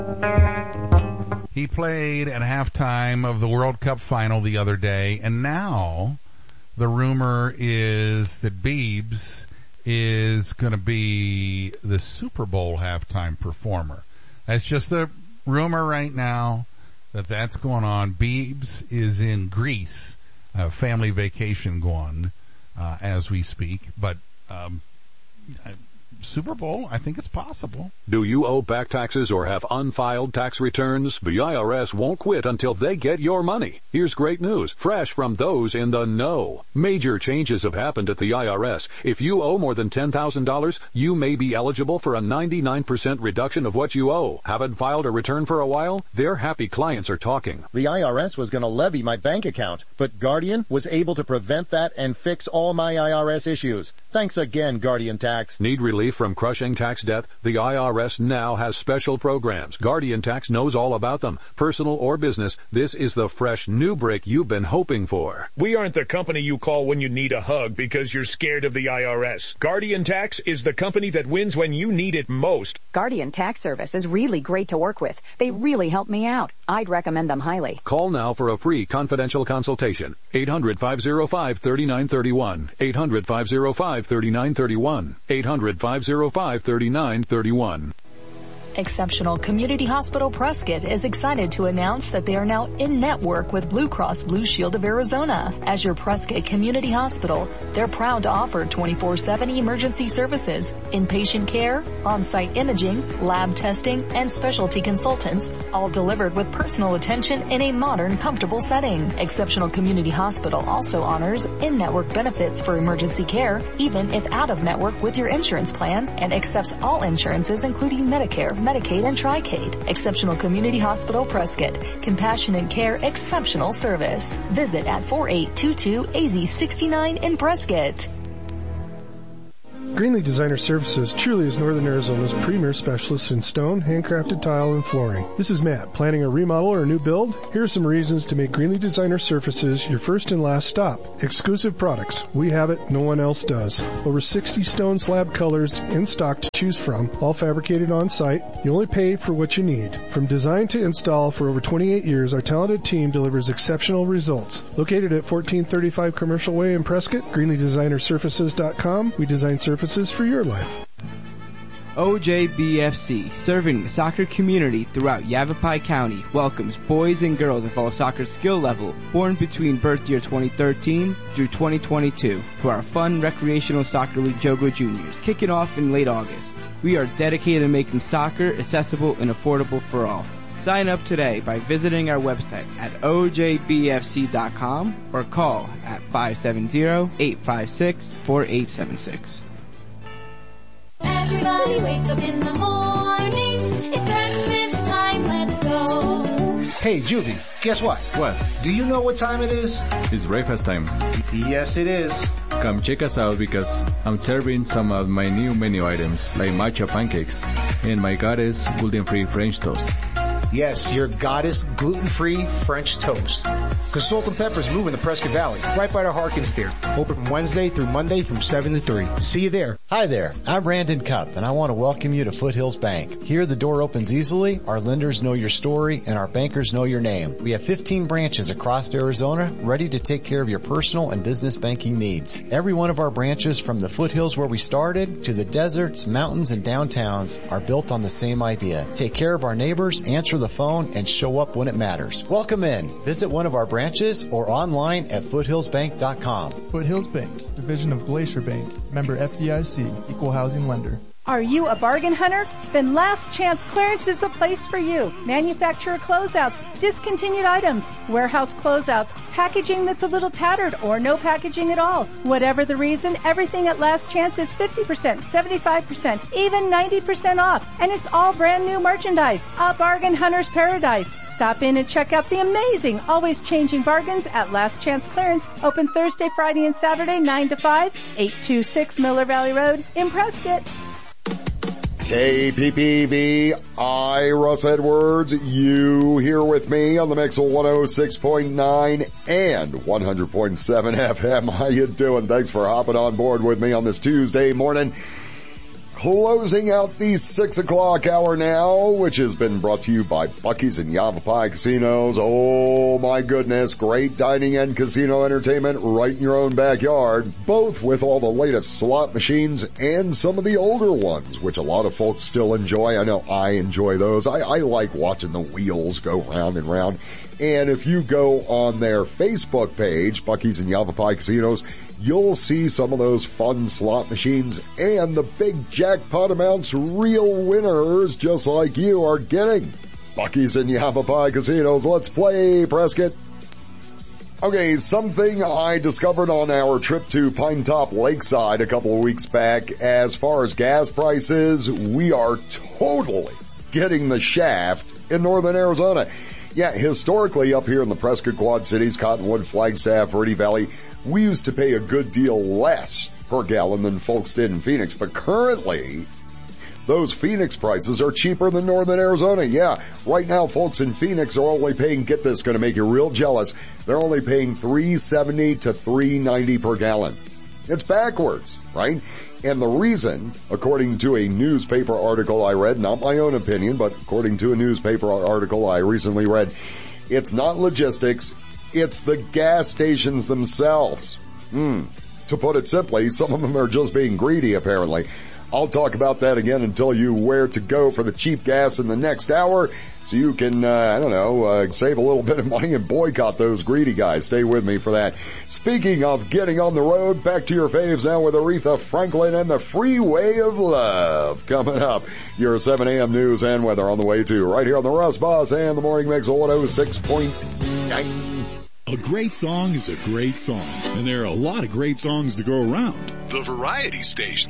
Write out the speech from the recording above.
He played at halftime of the World Cup final the other day, and now the rumor is that Biebs is going to be the Super Bowl halftime performer. That's just the rumor right now that that's going on. Biebs is in Greece, family vacation going as we speak, but Super Bowl, I think it's possible. Do you owe back taxes or have unfiled tax returns? The IRS won't quit until they get your money. Here's great news, fresh from those in the know. Major changes have happened at the IRS. If you owe more than $10,000, you may be eligible for a 99% reduction of what you owe. Haven't filed a return for a while? Their happy clients are talking. The IRS was going to levy my bank account, but Guardian was able to prevent that and fix all my IRS issues. Thanks again, Guardian Tax. Need relief from crushing tax debt? The IRS now has special programs. Guardian Tax knows all about them. Personal or business, this is the fresh new break you've been hoping for. We aren't the company you call when you need a hug because you're scared of the IRS. Guardian Tax is the company that wins when you need it most. Guardian Tax Service is really great to work with. They really help me out. I'd recommend them highly. Call now for a free confidential consultation. 800-505-3931. 800-505-3931. 800-505-3931. Exceptional Community Hospital Prescott is excited to announce that they are now in network with Blue Cross Blue Shield of Arizona. As your Prescott Community Hospital, they're proud to offer 24/7 emergency services, inpatient care, on-site imaging, lab testing, and specialty consultants, all delivered with personal attention in a modern, comfortable setting. Exceptional Community Hospital also honors in-network benefits for emergency care, even if out-of-network with your insurance plan, and accepts all insurances including Medicare, Medicaid, and Tri-Caid. Exceptional Community Hospital Prescott. Compassionate care, exceptional service. Visit at 4822 AZ69 in Prescott. Greenlee Designer Services truly is Northern Arizona's premier specialist in stone, handcrafted tile, and flooring. This is Matt. Planning a remodel or a new build? Here are some reasons to make Greenlee Designer Services your first and last stop. Exclusive products. We have it. No one else does. Over 60 stone slab colors in stock to choose from, all fabricated on site. You only pay for what you need. From design to install for over 28 years, our talented team delivers exceptional results. Located at 1435 Commercial Way in Prescott, GreenleeDesignerSurfaces.com. We design surfaces for your life. OJBFC, serving the soccer community throughout Yavapai County, welcomes boys and girls of all soccer skill level born between birth year 2013 through 2022 to our fun recreational soccer league Jogo Juniors, kicking off in late August. We are dedicated to making soccer accessible and affordable for all. Sign up today by visiting our website at ojbfc.com or call at 570-856-4876. Everybody wake up in the morning. It's breakfast time, let's go. Hey, Juvie, guess what? What? Do you know what time it is? It's breakfast time. Yes, it is. Come check us out because I'm serving some of my new menu items like matcha pancakes and my goddess gluten-free French toast. Yes, your goddess gluten-free French toast. Because Salt and Pepper's moving to Prescott Valley, right by the Harkins there. Open from Wednesday through Monday from 7 to 3. See you there. Hi there, I'm Brandon Cupp, and I want to welcome you to Foothills Bank. Here the door opens easily, our lenders know your story, and our bankers know your name. We have 15 branches across Arizona, ready to take care of your personal and business banking needs. Every one of our branches, from the foothills where we started, to the deserts, mountains, and downtowns, are built on the same idea. Take care of our neighbors, answer the phone, and show up when it matters. Welcome in. Visit one of our branches or online at foothillsbank.com. Foothills Bank, division of Glacier Bank, member FDIC, equal housing lender. Are you a bargain hunter? Then Last Chance Clearance is the place for you. Manufacturer closeouts, discontinued items, warehouse closeouts, packaging that's a little tattered or no packaging at all. Whatever the reason, everything at Last Chance is 50%, 75%, even 90% off. And it's all brand new merchandise. A bargain hunter's paradise. Stop in and check out the amazing, always changing bargains at Last Chance Clearance. Open Thursday, Friday, and Saturday, 9 to 5, 826 Miller Valley Road in Prescott. KPPV, Russ Edwards, you here with me on the Mix of 106.9 and 100.7 FM. How you doing? Thanks for hopping on board with me on this Tuesday morning. closing out the 6 o'clock hour now, which has been brought to you by Buc-ee's and Yavapai Casinos. Oh my goodness, great dining and casino entertainment right in your own backyard, both with all the latest slot machines and some of the older ones, which a lot of folks still enjoy. I know I enjoy those. I like watching the wheels go round and round. And if you go on their Facebook page, Buc-ee's and Yavapai Casinos, you'll see some of those fun slot machines and the big jackpot amounts real winners just like you are getting. Buc-ee's and Yavapai Casinos, let's play, Prescott. Okay, something I discovered on our trip to Pinetop Lakeside a couple of weeks back. As far as gas prices, we are totally getting the shaft in northern Arizona. Yeah, historically up here in the Prescott Quad Cities, Cottonwood, Flagstaff, Verde Valley, we used to pay a good deal less per gallon than folks did in Phoenix. But currently, those Phoenix prices are cheaper than northern Arizona. Yeah, right now folks in Phoenix are only paying, get this, going to make you real jealous, they're only paying $3.70 to $3.90 per gallon. It's backwards, right? And the reason, according to a newspaper article I read, not my own opinion, but according to a newspaper article I recently read, it's not logistics, it's the gas stations themselves. To put it simply, some of them are just being greedy, apparently. I'll talk about that again and tell you where to go for the cheap gas in the next hour so you can, save a little bit of money and boycott those greedy guys. Stay with me for that. Speaking of getting on the road, back to your faves now with Aretha Franklin and the Freeway of Love. Coming up, your 7 a.m. news and weather on the way too, right here on the Russ Boss and the Morning Mix 106.9. A great song is a great song, and there are a lot of great songs to go around. The Variety Station.